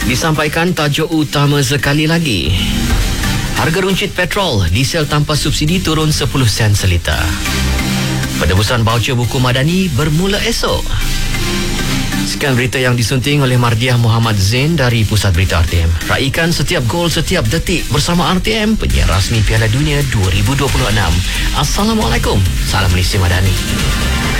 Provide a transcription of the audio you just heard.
Disampaikan tajuk utama sekali lagi. Harga runcit petrol, diesel tanpa subsidi turun 10 sen seliter. Penebusan baucer buku Madani bermula esok. Sekian berita yang disunting oleh Mardiah Muhammad Zain dari Pusat Berita RTM. Raikan setiap gol setiap detik bersama RTM, penyiar rasmi Piala Dunia 2026. Assalamualaikum. Salam Malaysia Madani.